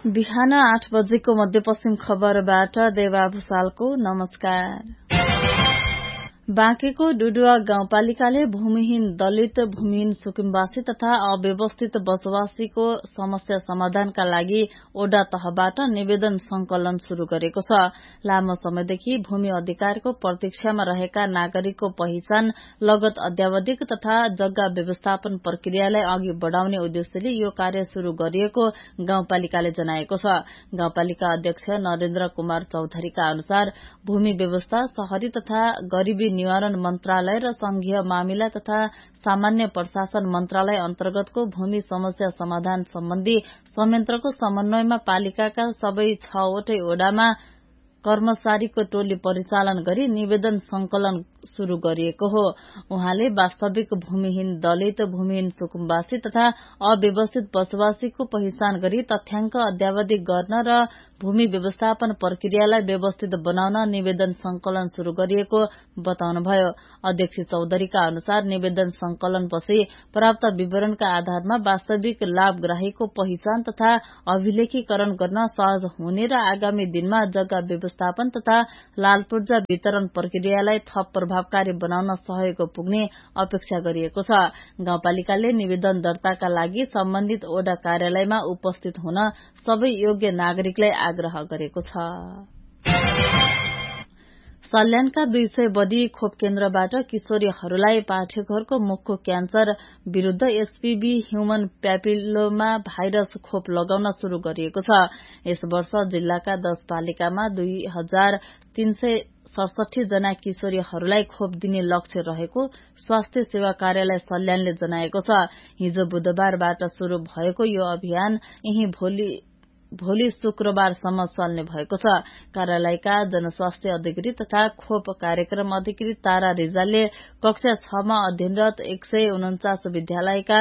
बिहान 8 बजेको मध्यपश्चिम खबरबाट देवा भूषालको नमस्कार। बाँकेको डुडुवा गाउँपालिकाले भूमिहीन दलित, भूमिहीन सुकुम्बासी तथा अव्यवस्थित बसोबासीको समस्या समाधानका लागि ओडा तहबाट निवेदन संकलन शुरू गरेको छ। लामो समयदेखि भूमि अधिकारको प्रतीक्षामा रहेका नागरिकको पहिचान, लगत अध्यावधिक तथा जग्गा व्यवस्थापन प्रक्रियालाई अघि बढ़ाउने उद्देश्यले यो कार्य शुरू गरिएको गाउँपालिकाले जनाएको छ। गाउँपालिका अध्यक्ष नरेन्द्र कुमार चौधरीका अनुसार भूमि व्यवस्था, शहरी तथा गरीबी निवारण मन्त्रालय र संघीय मामिला तथा सामान्य प्रशासन मन्त्रालय अन्तर्गतको भूमि समस्या समाधान सम्बन्धी संयन्त्रको समन्वयमा पालिकाका सबै 6 वटै ओडामा कर्मचारीको टोली परिचालन गरी निवेदन संकलन शुरू गरिएको हो। उहाँले वास्तविक भूमिहीन दलित, भूमिहीन सुकुम्बासी तथा अव्यवस्थित बसोबासीको पहिचान गरी तथ्याङ्क अध्यावधिक गर्न र भूमि व्यवस्थापन प्रक्रियालाई व्यवस्थित बनाउन निवेदन संकलन शुरू गरिएको बताउनुभयो। अध्यक्ष चौधरीका अनुसार निवेदन संकलनपछि प्राप्त विवरणका आधारमा वास्तविक लाभग्राहीको पहिचान तथा अभिलेखीकरण गर्न सहज हुने र आगामी दिनमा जग्गा व्यवस्थापन तथा लाल पूर्जा वितरण प्रक्रियालाई थप प्रभावकारी बनाउन सहयोग पुग्ने अपेक्षा गरिएको छ। गाउँपालिकाले निवेदन दर्ताका लागि सम्बन्धित ओडा कार्यालयमा उपस्थित हुन सबै योग्य नागरिकलाई आग्रह गरेको छ। सल्यानका 200 बढी खोप केन्द्रबाट किशोरीहरूलाई पाठेघरको मुखको क्यान्सर विरूद्ध एचपीभी ह्युमन प्यापिलोमा भाइरस खोप लगाउन शुरू गरिएको छ। यस वर्ष जिल्लाका 10 पालिकामा 2367 जना किशोरीहरूलाई खोप दिने लक्ष्य रहेको स्वास्थ्य सेवा कार्यालय सल्यानले जनाएको छ। हिजो बुधबारबाट शुरू भएको यो अभियान यही भोलि शुक्रबारसम्म चल्ने भएको छ। कार्यालयका जनस्वास्थ्य अधिकृत तथा खोप कार्यक्रम अधिकृत तारा रिजालले कक्षा 6 मा अध्ययनरत 149 विद्यालयका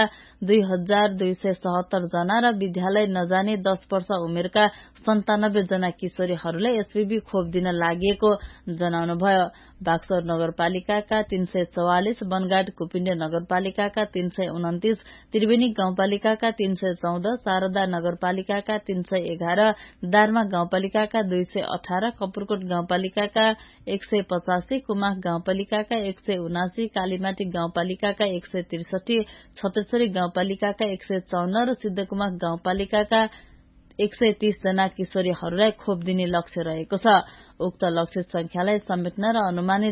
2277 जना र विद्यालय नजाने 10 वर्ष उमेरका 97 जना किशोरीहरूलाई एचपीभी खोप दिन लागि जनाउनुभयो। बाक्सर नगरपालिकाका 344, बनगाड कुपिण्ड नगरपालिकाका 329, त्रिवेणी गाउँपालिकाका 314, शारदा नगरपालिकाका 311, दार्मा गाउँपालिकाका 218, कपुरकोट गाउँपालिकाका 185, कुमाख गाउँपालिकाका 179, कालीमाटी गाउँपालिकाका 163, छत्तेश्वरी गाउँपालिकाका 154 र सिद्धकुमाख गाउँपालिकाका 130 जना किशोरीहरूलाई खोप दिने लक्ष्य रहेको छ। उक्त लक्ष्य संख्यालाई समेट्न र अनुमानित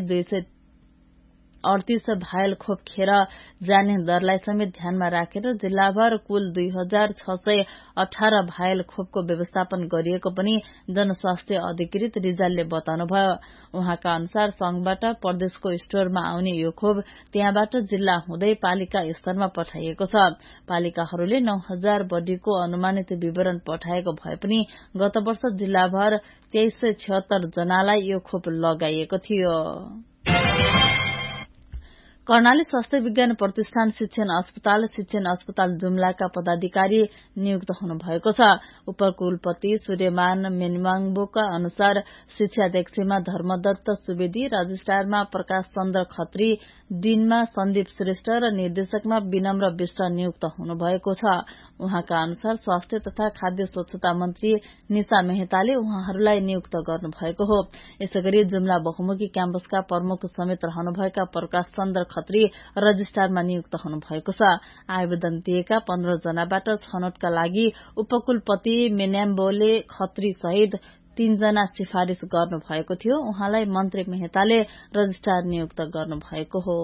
238 भायल खोप खेर जाने दरलाई समेत ध्यानमा राखेर जिल्लाभर कुल 2618 भायल खोपको व्यवस्थापन गरिएको पनि जनस्वास्थ्य अधिकृत रिजालले बताउनुभयो। उहाँका अनुसार संघबाट प्रदेशको स्टोरमा आउने यो खोप त्यहाँबाट जिल्ला हुँदै पालिका स्तरमा पठाइएको छ। पालिकाहरूले 9000 बढीको अनुमानित विवरण पठाएको भए पनि गत वर्ष जिल्लाभर 2376 जनालाई यो खोप लगाइएको थियो। कर्णाली स्वास्थ्य विज्ञान प्रतिष्ठान शिक्षण अस्पताल जुम्लाका पदाधिकारी नियुक्त हुनुभएको छ। उपकुलपति सूर्यमान मेनवाङबोका अनुसार शिक्षाध्यक्षमा धर्मदत्त सुवेदी, रजिस्ट्रारमा प्रकाश चन्द्र खत्री, डीनमा सन्दीप श्रेष्ठ र निर्देशकमा विनम्र विष्ट नियुक्त हुनुभएको छ। उहाँका अनुसार स्वास्थ्य तथा खाद्य स्वच्छता मन्त्री निशा मेहताले उहाँहरूलाई नियुक्त गर्नुभएको हो। यसैगरी जुम्ला बहुमुखी क्याम्पसका प्रमुख समेत रहनुभएका प्रकाश चन्द्र खत्री रजिस्ट्रारमा नियुक्त हुनुभएको छ। आवेदन दिएका 15 जनाबाट छनौटका लागि उपकुलपति मेन्याम्बोले खत्री सहित 3 जना सिफारिश गर्नुभएको थियो। उहाँलाई मन्त्री मेहताले रजिस्ट्रार नियुक्त गर्नुभएको हो।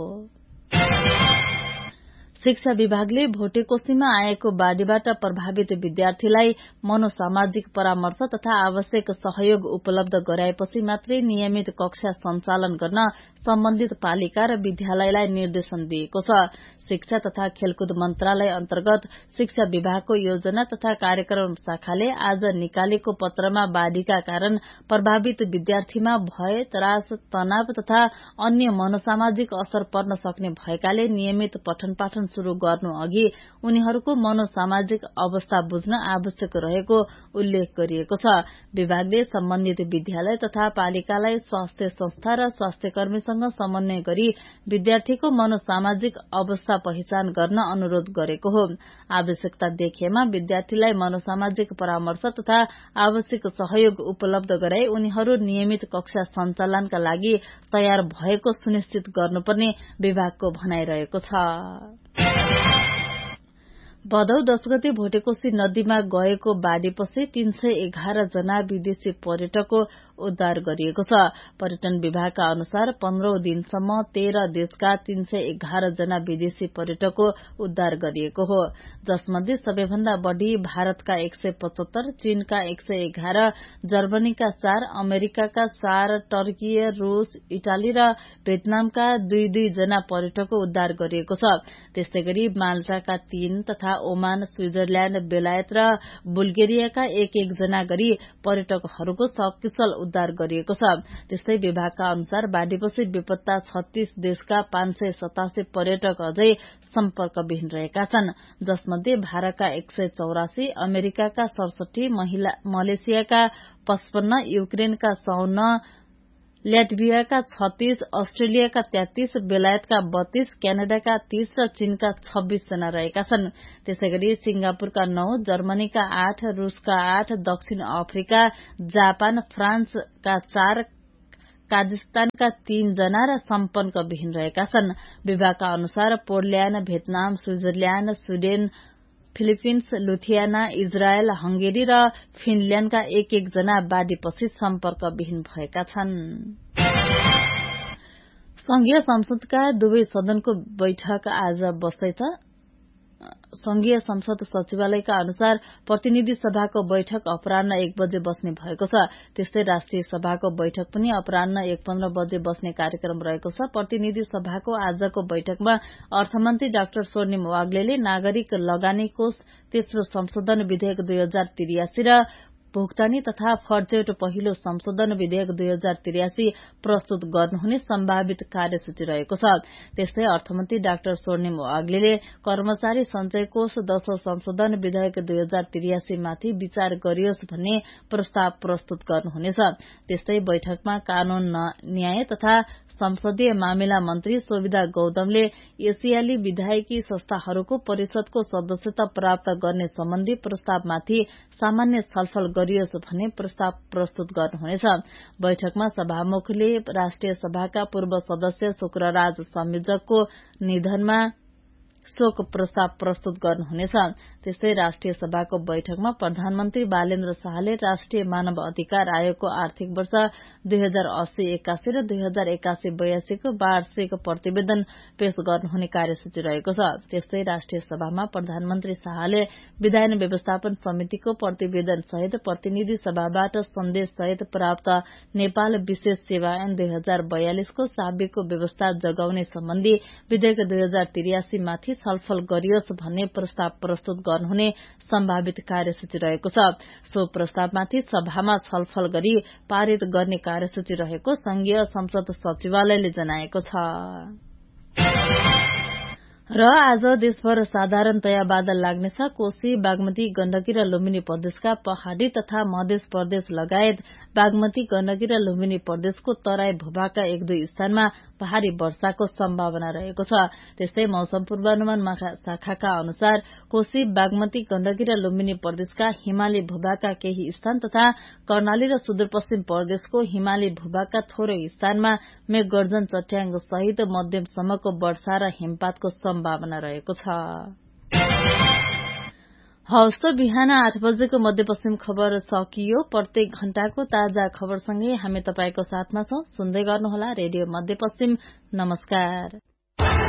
शिक्षा विभागले भोटेकोशीमा आएको बाढ़ीबाट प्रभावित विद्यार्थीलाई मनोसामाजिक परामर्श तथा आवश्यक सहयोग उपलब्ध गराएपछि मात्रै नियमित कक्षा सञ्चालन गर्न सम्बन्धित पालिका र विद्यालयलाई निर्देशन दिएको छ। शिक्षा तथा खेलकुद मन्त्रालय अन्तर्गत शिक्षा विभागको योजना तथा कार्यक्रम शाखाले आज निकालेको पत्रमा बाढ़ीका कारण प्रभावित विद्यार्थीमा भय, त्रास, तनाव तथा अन्य मनोसामाजिक असर पर्न सक्ने भएकाले नियमित पठन पाठन शुरू गर्नु अघि उनीहरूको मनोसामाजिक अवस्था बुझ्न आवश्यक रहेको उल्लेख गरिएको छ। विभागले सम्बन्धित विद्यालय तथा पालिकालाई स्वास्थ्य संस्था र स्वास्थ्य कर्मीसँग समन्वय गरी विद्यार्थीको मनोसामाजिक अवस्था पहिचान गर्न अनुरोध गरेको हो। आवश्यकता देखिएमा विद्यार्थीलाई मनोसामाजिक परामर्श तथा आवश्यक सहयोग उपलब्ध गराई उनीहरू नियमित कक्षा सञ्चालनका लागि तयार भएको सुनिश्चित गर्नुपर्ने विभागको भनाइरहेको छ। भदौ 10 गते भोटेकोशी नदीमा गएको बाढ़ीपछि 311 जना विदेशी पर्यटकको उद्धार गरिएको छ। पर्यटन विभागका अनुसार 15 दिनसम्म 13 देशका 311 जना विदेशी पर्यटकको उद्धार गरिएको हो, जसमध्ये सबैभन्दा बढ़ी भारतका 175, चीनका 111, जर्मनीका 4, अमेरिकाका 4, टर्की, रूस, इटाली र भियतनामका 2-2 जना पर्यटकको उद्धार गरिएको छ। त्यस्तै गरी माल्टाका 3 तथा ओमान, स्विजरल्याण्ड, बेलायत र बुल्गेरियाका 1-1 जना गरी पर्यटकहरूको सकुशल उद्धार गरिएको छ। त्यस्तै विभागका अनुसार बाढ़ीपछि बेपत्ता 36 देशका 587 पर्यटक अझै सम्पर्कविहीन रहेका छन्, जसमध्ये भारतका 184, अमेरिकाका 67, मलेसियाका 55, युक्रेनका 54, ल्याटभियाका 36, अस्ट्रेलियाका 33, बेलायतका 32, क्यानाडाका 30 र चीनका 26 जना रहेका छन्। त्यसैगरी सिंगापुरका 9, जर्मनीका 8, रूसका 8, दक्षिण अफ्रिका, जापान, फ्रान्सका 4, काजाख्स्तानका 3 जना र सम्पर्कविहीन रहेका छन्। विभागका अनुसार Poland, Vietnam, Switzerland, Sweden, Philippines, लुथियाना, Israel, Hungary र फिनल्याण्डका 1-1 जना बाढ़ीपछि सम्पर्कविहीन भएका छन्। संघीय संसदका दुवै सदनको बैठक आज बस्दैछ। संघीय संसद सचिवालयका अनुसार प्रतिनिधि सभाको बैठक अपराह्न 1 बजे बस्ने भएको छ। त्यस्तै राष्ट्रिय सभाको बैठक पनि अपराह्न 1:15 बजे बस्ने कार्यक्रम रहेको छ। प्रतिनिधि सभाको आजको बैठकमा अर्थमन्त्री डाक्टर स्वर्णिम वाग्लेले नागरिक लगानी कोष तेस्रो संशोधन विधेयक 2083 र भुक्तानी तथा फर्जेट पहिलो संशोधन विधेयक 2083 प्रस्तुत गर्नुहुने सम्भावित कार्यसूची रहेको छ। त्यस्तै अर्थमन्त्री डाक्टर स्वर्णिम वाग्लेले कर्मचारी सञ्चय कोष 10औं संशोधन विधेयक 2083 माथि विचार गरियोस् भन्ने प्रस्ताव प्रस्तुत गर्नुहुनेछ। त्यस्तै बैठकमा कानून न्याय तथा संसदीय मामिला मन्त्री सोभिदा गौतमले एसियाली विधायकी संस्थाहरूको परिषदको सदस्यता प्राप्त गर्ने सम्बन्धी प्रस्तावमाथि सामान्य छलफल गरियोस् भन्ने प्रस्ताव प्रस्तुत गर्नुहुनेछ। बैठकमा सभामुखले राष्ट्रिय सभाका पूर्व सदस्य शुक्रराज संयोजकको निधनमा शोक प्रस्ताव प्रस्तुत गर्नुहुनेछ। त्यस्तै राष्ट्रिय सभाको बैठकमा प्रधानमन्त्री बालेन्द्र शाहले राष्ट्रिय मानव अधिकार आयोगको आर्थिक वर्ष 2080-81 र 2081-82 को वार्षिक प्रतिवेदन पेश गर्नुहुने कार्यसूची रहेको छ। त्यस्तै राष्ट्रिय सभामा प्रधानमन्त्री शाहले विधायन व्यवस्थापन समितिको प्रतिवेदन सहित प्रतिनिधि सभाबाट सन्देश सहित प्राप्त नेपाल विशेष सेवा ऐन 2042 को साबिकको व्यवस्था जगाउने सम्बन्धी विधेयक 2083 माथि छलफल गरियोस् भन्ने प्रस्ताव प्रस्तुत गर्नुहुने सम्भावित कार्यसूची रहेको छ। सो प्रस्तावमाथि सभामा छलफल गरी पारित गर्ने कार्यसूची रहेको संघीय संसद सचिवालयले जनाएको छ। र आज देशभर साधारणतया बादल लाग्नेछ। कोशी, बागमती, गण्डकी र लुम्बिनी प्रदेशका पहाड़ी तथा मध्य प्रदेश लगायत बागमती, गण्डकी र लुम्बिनी प्रदेशको तराई भूभागका 1-2 स्थानमा पहाड़ी वर्षाको सम्भावना रहेको छ। त्यस्तै मौसम पूर्वानुमान शाखाका अनुसार कोशी, बागमती, गण्डकी र लुम्बिनी प्रदेशका हिमाली भूभागका केही स्थान तथा कर्णाली र सुदूरपश्चिम प्रदेशको हिमाली भूभागका थोरै स्थानमा मेघगर्जन, चट्याङ सहित मध्यमसम्मको वर्षा र हिमपातको सम्भावना रहेको छ। हवस् त बिहान 8 बजेको मध्यपश्चिम खबर सकियो। प्रत्येक घण्टाको ताजा खबरसँगै हामी तपाईको साथमा छौं। सुन्दै गर्नुहोला रेडियो मध्यपश्चिम। नमस्कार।